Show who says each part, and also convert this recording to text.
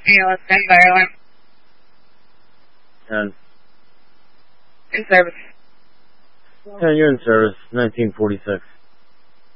Speaker 1: stand by airline.
Speaker 2: 10.
Speaker 1: In service.
Speaker 2: 10, you're in service, 1946.